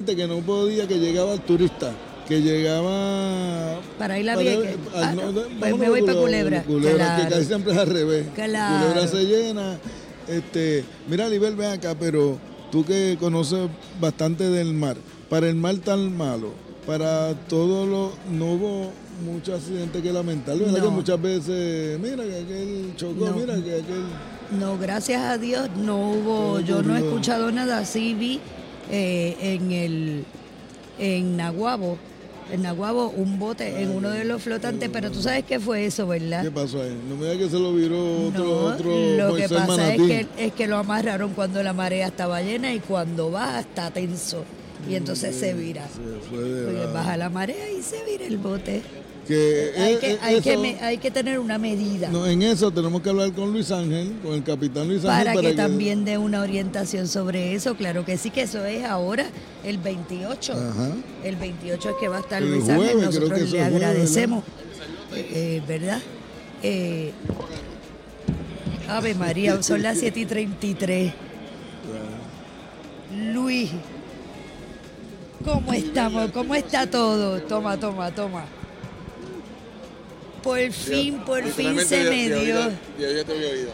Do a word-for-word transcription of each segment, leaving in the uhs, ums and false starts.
gente que no podía, que llegaba al turista, que llegaba... Para ir a para- Vieques. al- Ah, no, no, de- pues vámonos me voy a para Culebra. Culebra, Claro. que casi siempre es al revés. Claro. Culebra se llena. Este, mira, Libel, ven acá, pero tú que conoces bastante del mar, para el mar tan malo, para todo lo... No hubo muchos accidentes que lamentar, ¿verdad? No. Que muchas veces, mira que aquel chocó, No. mira que aquel... No, gracias a Dios no hubo, ¿Qué yo no he ocurrió? escuchado nada. Sí vi eh, en el en Naguabo, en Naguabo un bote en uno de los flotantes, pero tú sabes qué fue eso, ¿verdad? ¿Qué pasó ahí? No me digas que se lo viró otro, No, otro lo que Moisés pasa es Manatí. que, es que lo amarraron cuando la marea estaba llena y cuando baja está tenso y entonces se vira. Se fue de Porque lado. baja la marea y se vira el bote. Que, Hay eh, que, eh, hay, que, eso- me- hay que tener una medida no, en eso tenemos que hablar con Luis Ángel, con el capitán Luis Ángel. para que también dé una orientación sobre eso. Claro que sí, que eso es ahora el veintiocho. Ajá. El veintiocho es que va a estar El Luis jueves, Ángel. creo que Nosotros eso le es jueves, agradecemos, eh, eh, ¿verdad? Eh, Ave María, son las siete y treinta y tres. Luis, ¿cómo estamos? ¿Cómo está todo? Toma, toma, toma. Por fin, por fin se me dio. Yo ya te había oído.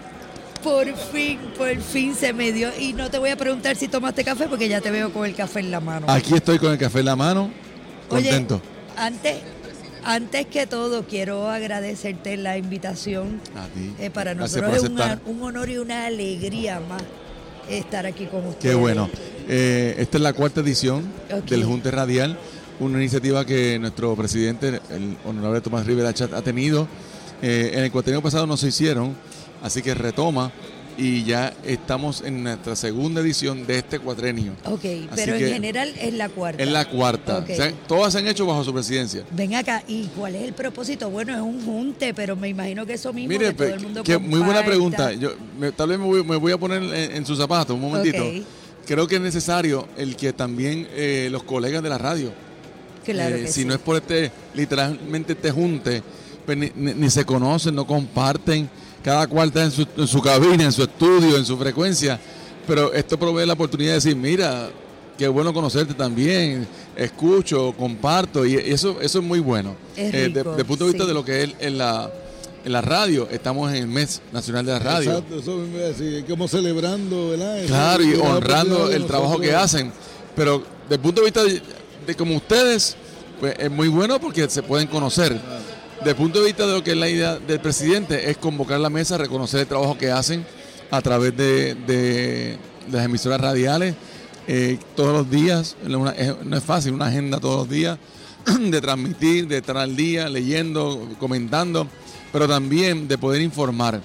Por fin, por fin se me dio. Y no te voy a preguntar si tomaste café porque ya te veo con el café en la mano. Aquí estoy con el café en la mano, contento. Oye, antes, antes que todo, quiero agradecerte la invitación. A ti. Eh, para Gracias nosotros por es una- aceptar. un honor y una alegría más estar aquí con ustedes. Qué bueno. Eh, esta es la cuarta edición Ok. del Junte Radial, una iniciativa que nuestro presidente, el honorable Tomás Rivera Chat, ha tenido. Eh, en el cuatrienio pasado no se hicieron, así que retoma y ya estamos en nuestra segunda edición de este cuatrenio. Ok, Así pero en que general es la cuarta. Es la cuarta. Ok. O sea, todas se han hecho bajo su presidencia. Ven acá, ¿y cuál es el propósito? Bueno, es un junte, pero me imagino que eso mismo Mire, que todo pe- el mundo que muy buena comparta. pregunta. Yo me- tal vez me voy, me voy a poner en, en sus zapatos un momentito. Ok. Creo que es necesario el que también eh, los colegas de la radio, Claro eh, que si sí. no es por este, literalmente este junte, pues ni, ni- ni se conocen, no comparten, cada cual está en su, en su cabina, en su estudio, en su frecuencia, pero esto provee la oportunidad de decir, mira, qué bueno conocerte también, escucho, comparto, y eso, eso es muy bueno. Es Eh, rico, de, de punto de vista sí. de lo que es en la, en la radio, estamos en el mes nacional de la radio. Exacto, eso me iba a decir, como celebrando, ¿verdad? Eso, Claro, y la oportunidad honrando de el trabajo nosotros. que hacen. Pero desde el punto de vista de, de como ustedes, pues es muy bueno porque se pueden conocer. Desde el punto de vista de lo que es la idea del presidente, es convocar la mesa, reconocer el trabajo que hacen a través de, de- de las emisoras radiales eh, todos los días. Una- es- no es fácil, una agenda todos los días de transmitir, de estar al día, leyendo, comentando, pero también de poder informar.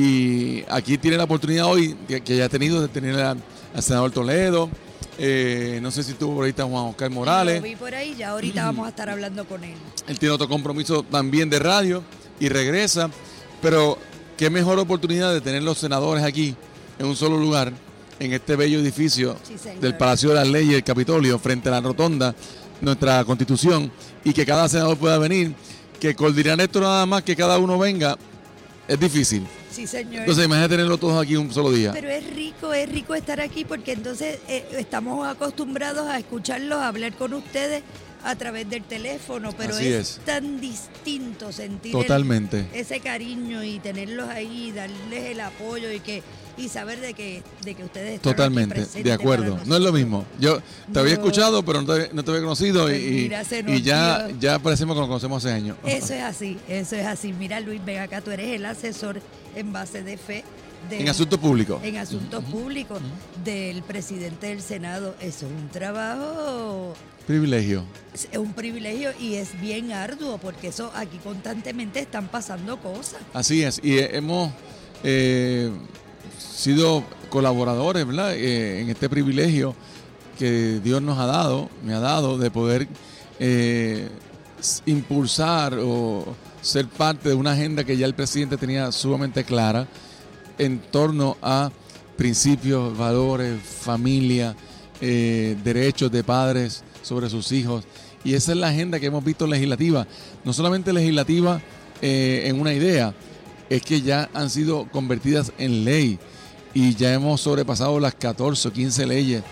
Y aquí tiene la oportunidad hoy, que, que ya ha tenido, de tener al, al senador Toledo, eh, no sé si tuvo ahorita Juan Oscar Morales. Lo vi por ahí, ya ahorita vamos a estar hablando con él. Él tiene otro compromiso también de radio y regresa, pero qué mejor oportunidad de tener los senadores aquí en un solo lugar, en este bello edificio Sí, señor. del Palacio de las Leyes, el Capitolio, frente a la rotonda, nuestra Constitución, y que cada senador pueda venir, que coordinar esto nada más que cada uno venga, es difícil. Sí, señor. Entonces imagínate tenerlo todos aquí un solo día. Pero es rico, es rico estar aquí porque entonces eh, estamos acostumbrados a escucharlos, a hablar con ustedes a través del teléfono, pero Así es, es. tan distinto sentir el- Totalmente. ese cariño y tenerlos ahí, darles el apoyo y que y saber de que de que ustedes están aquí Totalmente, presentes de acuerdo. para No es lo nosotros. mismo. Yo te había No. escuchado, pero no te, no te había conocido Pues y, mira, se nos y ya, dio. ya parecemos que nos conocemos hace años. Eso es así, eso es así. Mira, Luis, ven acá, tú eres el asesor en base de fe de- En asuntos públicos. en asuntos públicos del presidente del Senado. Eso es un trabajo, Privilegio. es un privilegio y es bien arduo porque eso aquí constantemente están pasando cosas. Así es. Y eh, hemos eh, sido colaboradores, ¿verdad? Eh, en este privilegio que Dios nos ha dado, me ha dado, de poder eh, s- impulsar o ser parte de una agenda que ya el presidente tenía sumamente clara en torno a principios, valores, familia, eh, derechos de padres sobre sus hijos. Y esa es la agenda que hemos visto legislativa. No solamente legislativa eh, en una idea, es que ya han sido convertidas en ley y ya hemos sobrepasado las catorce o quince leyes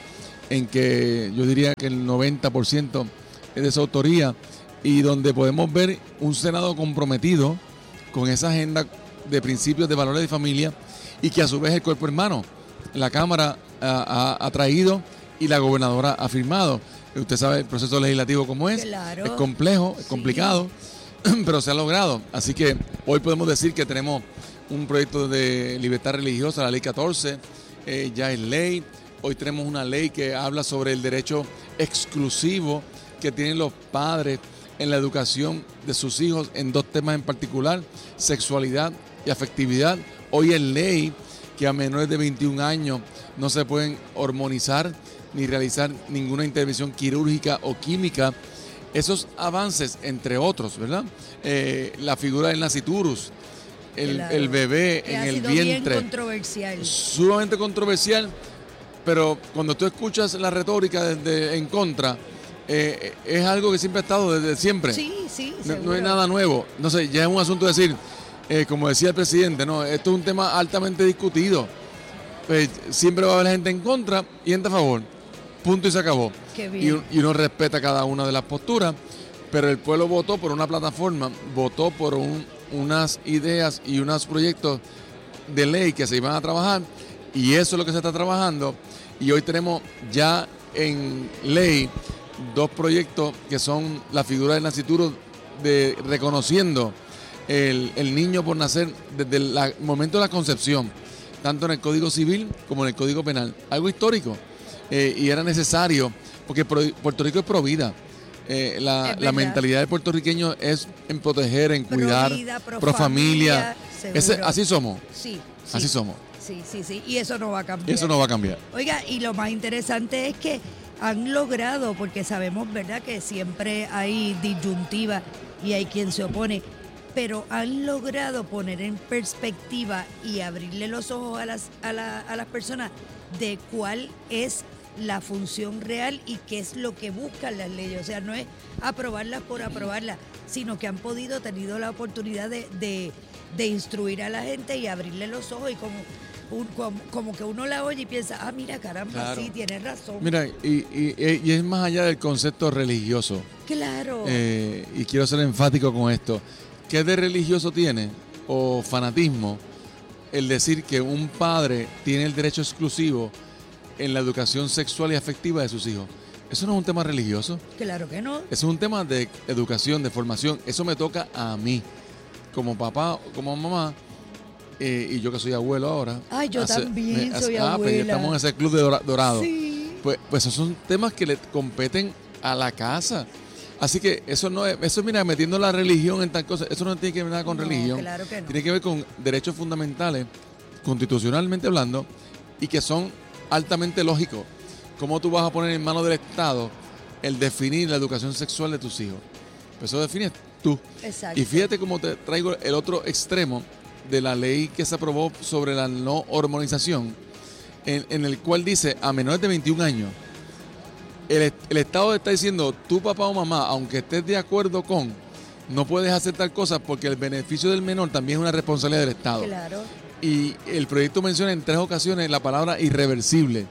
en que yo diría que el noventa por ciento es de su autoría, y donde podemos ver un Senado comprometido con esa agenda de principios, de valores de familia, y que a su vez el cuerpo hermano, la Cámara ha, ha, ha traído y la gobernadora ha firmado. Usted sabe el proceso legislativo como es, claro. Es complejo, es Sí. complicado, pero se ha logrado. Así que hoy podemos decir que tenemos un proyecto de libertad religiosa, la ley catorce, eh, ya es ley. Hoy tenemos una ley que habla sobre el derecho exclusivo que tienen los padres en la educación de sus hijos en dos temas en particular, sexualidad y afectividad. Hoy es ley que a menores de veintiún años no se pueden hormonizar ni realizar ninguna intervención quirúrgica o química. Esos avances, entre otros, ¿verdad? Eh, la figura del naciturus, el, Claro. el bebé Que en ha el sido vientre. bien controversial. Sumamente controversial, pero cuando tú escuchas la retórica desde en contra, eh, es algo que siempre ha estado desde siempre. Sí, sí, No, seguro. no es nada nuevo. No sé, ya es un asunto de decir, eh, como decía el presidente, no, esto es un tema altamente discutido. Pues, siempre va a haber gente en contra y gente a favor. Punto y se acabó. Qué Y, bien. y uno respeta cada una de las posturas, pero el pueblo votó por una plataforma, votó por un, unas ideas y unos proyectos de ley que se iban a trabajar, y eso es lo que se está trabajando. Y hoy tenemos ya en ley dos proyectos que son la figura del nacituro, de reconociendo el, el niño por nacer desde el la- momento de la concepción, tanto en el Código Civil como en el Código Penal. Algo histórico, eh, y era necesario, porque pro- Puerto Rico es pro vida. Eh, la, Es la verdad. mentalidad del puertorriqueño es en proteger, en Pro cuidar, vida, pro pro familia. familia, Ese- seguro. así somos, Sí, sí. así somos. Sí, sí, sí. Y eso no va a cambiar. Y eso no va a cambiar. Oiga, y lo más interesante es que han logrado, porque sabemos, ¿verdad?, que siempre hay disyuntiva y hay quien se opone, pero han logrado poner en perspectiva y abrirle los ojos a las, a la- a las personas de cuál es la función real y qué es lo que buscan las leyes. O sea, no es aprobarlas por aprobarlas, sino que han podido, tenido la oportunidad de, de, de instruir a la gente y abrirle los ojos, y como, un- como, como que uno la oye y piensa, ah, mira, caramba, Claro. sí, tienes razón. Mira, y, y- y es más allá del concepto religioso, Claro. eh, y quiero ser enfático con esto. ¿Qué de religioso tiene, o fanatismo, el decir que un padre tiene el derecho exclusivo en la educación sexual y afectiva de sus hijos? Eso no es un tema religioso, Claro que no. eso es un tema de educación, de formación. Eso me toca a mí, como papá, como mamá, eh, y yo que soy abuelo ahora. Ay, yo hace- también me- soy ah, pues ya abuela. estamos en ese club de dora- dorado. Sí. Pues, pues esos son temas que le competen a la casa. Así que eso no es, eso mira, metiendo la religión en tal cosa, eso no tiene que ver nada con No, religión. claro que no. Tiene que ver con derechos fundamentales, constitucionalmente hablando, y que son altamente lógicos. ¿Cómo tú vas a poner en manos del Estado el definir la educación sexual de tus hijos? Pues eso defines tú. Exacto. Y fíjate cómo te traigo el otro extremo de la ley que se aprobó sobre la no hormonización, en, en el cual dice a menores de veintiún años, el, est- el Estado está diciendo, tu papá o mamá, aunque estés de acuerdo con, no puedes hacer tal cosa porque el beneficio del menor también es una responsabilidad del Estado. Claro. Y el proyecto menciona en tres ocasiones la palabra irreversible.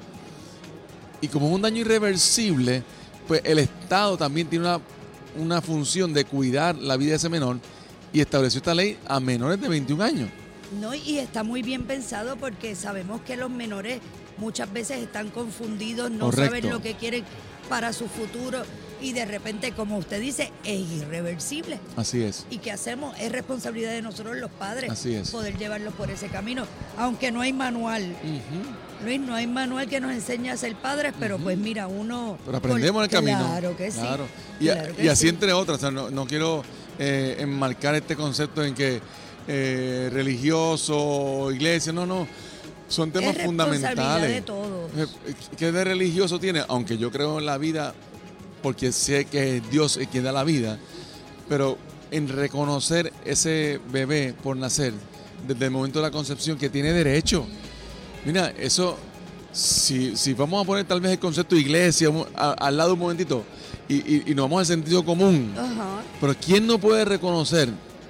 Y como es un daño irreversible, pues el Estado también tiene una, una función de cuidar la vida de ese menor, y estableció esta ley a menores de veintiún años. No, y está muy bien pensado porque sabemos que los menores muchas veces están confundidos, no Correcto. saben lo que quieren para su futuro, y de repente, como usted dice, es irreversible. Así es. ¿Y qué hacemos? Es responsabilidad de nosotros los padres Así es. poder llevarlos por ese camino, aunque no hay manual. Ujú. Luis, no hay manual que nos enseñe a ser padres, pero pues mira, uno... Pero aprendemos en el camino. Claro que sí. Claro. Y, claro que y así sí. entre otras, o sea, no, no quiero eh, enmarcar este concepto en que eh, religioso, iglesia, no, no. Son temas Es responsabilidad fundamentales. de todos. Eh, ¿Qué de religioso tiene? Aunque yo creo en la vida, porque sé que es Dios el quien da la vida, pero en reconocer ese bebé por nacer, desde el momento de la concepción, que tiene derecho. Mira, eso, si, si vamos a poner tal vez el concepto de iglesia un- a- al lado un momentito, y, y, y nos vamos al sentido común, Ajá. pero ¿quién no puede reconocer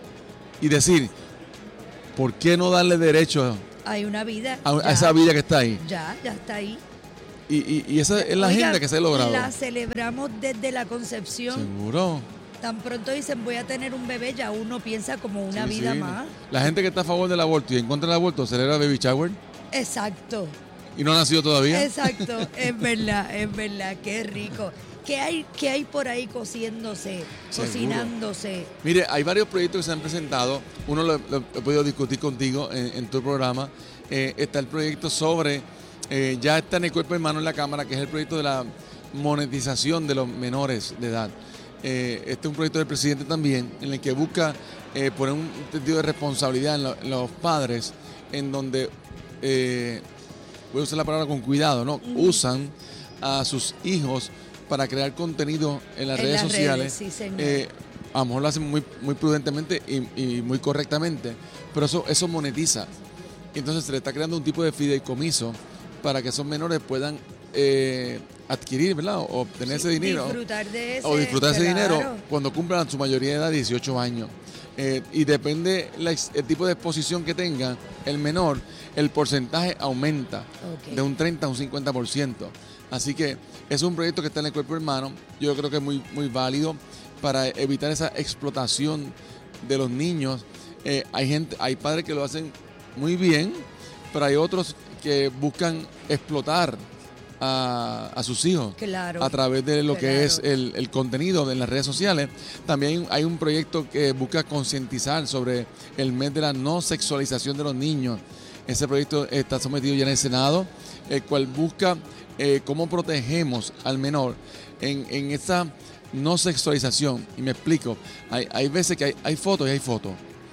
y decir, ¿por qué no darle derecho Hay una vida. a, a ya, esa vida que está ahí? Ya, ya está ahí. Y, y, y esa es la Oiga, agenda que se ha logrado. La celebramos desde la concepción. Seguro. Tan pronto dicen voy a tener un bebé, ya uno piensa como una Sí, vida sí. más. La gente que está a favor del aborto y en contra del aborto celebra baby shower Exacto, y no ha nacido todavía. exacto, es verdad, es verdad, qué rico. ¿Qué hay, qué hay por ahí cociéndose, Seguro. cocinándose? Mire, hay varios proyectos que se han presentado. Uno lo, lo he podido discutir contigo en, en tu programa. Eh, está el proyecto sobre, eh, ya está en el cuerpo de mano en la Cámara, que es el proyecto de la monetización de los menores de edad. Eh, este es un proyecto del presidente también, en el que busca eh, poner un sentido de responsabilidad en, lo, en los padres, en donde, eh, voy a usar la palabra con cuidado, ¿no? Mm. Usan a sus hijos para crear contenido en las en redes las sociales. Redes, sí, señor. Eh, a lo mejor lo hacen muy, muy prudentemente y, y muy correctamente, pero eso, eso monetiza. Entonces se le está creando un tipo de fideicomiso para que esos menores puedan eh, adquirir, ¿verdad? O obtener Sí, ese dinero. Disfrutar de ese, o disfrutar ese claro. dinero cuando cumplan su mayoría de edad, dieciocho años. Eh, y depende la, el tipo de exposición que tenga el menor, el porcentaje aumenta Okay. de un treinta a un cincuenta por ciento. Así que es un proyecto que está en el cuerpo hermano. Yo creo que es muy, muy válido para evitar esa explotación de los niños. Eh, hay gente, hay padres que lo hacen muy bien, pero hay otros que buscan explotar a, a sus hijos Claro, a través de lo claro. que es el, el contenido en las redes sociales. También hay un proyecto que busca concientizar sobre el mes de la no sexualización de los niños. Ese proyecto está sometido ya en el Senado, el cual busca eh, cómo protegemos al menor en, en esa no sexualización. Y me explico, hay, hay veces que hay, hay fotos y hay fotos.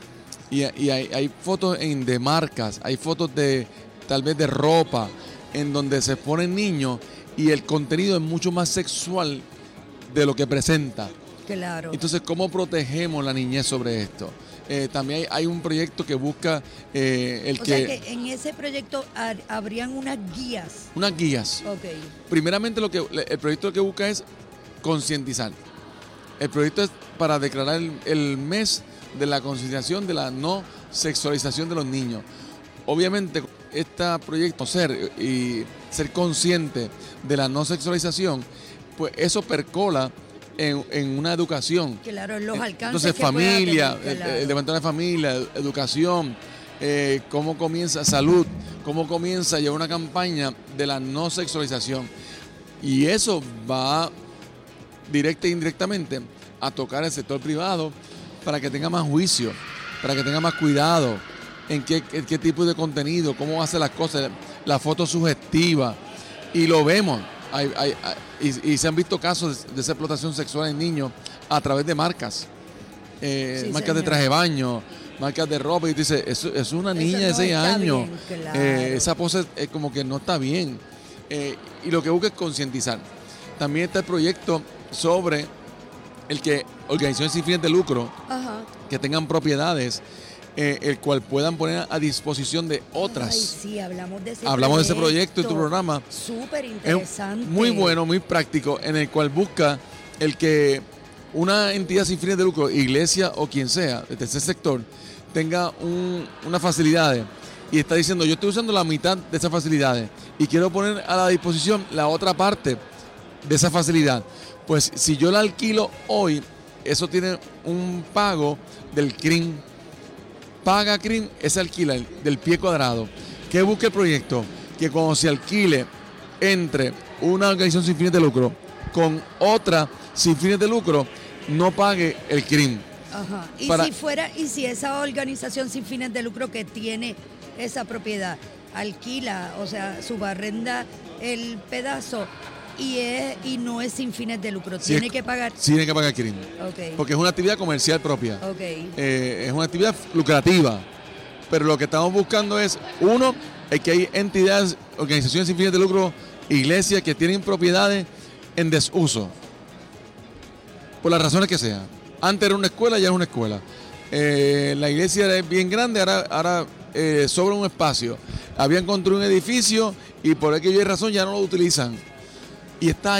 Y, y hay, hay fotos en, de marcas, hay fotos de tal vez de ropa, en donde se ponen niños y el contenido es mucho más sexual de lo que presenta. Claro. Entonces, ¿cómo protegemos la niñez sobre esto? Eh, también hay, hay un proyecto que busca eh, el o que... sea que en ese proyecto har- habrían unas guías. Unas guías. Ok. Primeramente, lo que el proyecto lo que busca es concientizar. El proyecto es para declarar el, el mes de la concientización de la no sexualización de los niños. Obviamente, este proyecto, ser y ser consciente de la no sexualización, pues eso percola en, en una educación. Claro, en los alcances. Entonces, que pueda familia, tener, claro. el, el levantar de familia, educación, eh, cómo comienza salud, cómo comienza ya una campaña de la no sexualización. Y eso va directa e indirectamente a tocar el sector privado para que tenga más juicio, para que tenga más cuidado en qué, en qué tipo de contenido, cómo hace las cosas, la foto sugestiva. Y lo vemos. Hay, hay, hay, y, y se han visto casos de esa explotación sexual en niños a través de marcas. Eh, Sí, marcas señor. de traje de baño, marcas de ropa. Y dice, eso es una niña Eso de no seis está años. bien, claro. Eh, esa pose es como que no está bien. Eh, y lo que busca es concientizar. También está el proyecto sobre el que organizaciones sin fines de lucro Ajá. que tengan propiedades, eh, el cual puedan poner a disposición de otras. Ay, sí, hablamos de ese Hablamos de ese proyecto. proyecto en tu programa. Súper Es interesante. muy bueno, muy práctico, en el cual busca el que una entidad sin fines de lucro, iglesia o quien sea, de tercer sector, tenga un, unas facilidades y está diciendo, yo estoy usando la mitad de esas facilidades y quiero poner a la disposición la otra parte de esa facilidad. Pues si yo la alquilo hoy, eso tiene un pago del C R I M. Paga C R I M, ese alquila del pie cuadrado. ¿Qué busca el proyecto? Que cuando se alquile entre una organización sin fines de lucro con otra sin fines de lucro, no pague el C R I M. Ajá. Y Para- si fuera, y si esa organización sin fines de lucro que tiene esa propiedad alquila, o sea, subarrenda el pedazo y es y no es sin fines de lucro, Sí, tiene es- que pagar. Sí, tiene que pagar C R I M. Ok. Porque es una actividad comercial propia. Ok. Eh, es una actividad lucrativa. Pero lo que estamos buscando es, uno, es que hay entidades, organizaciones sin fines de lucro, iglesias que tienen propiedades en desuso. Por las razones que sean. Antes era una escuela, ya es una escuela. Eh, la iglesia era bien grande, ahora, ahora eh, sobra un espacio. Habían construido un edificio y por aquella razón ya no lo utilizan. Y está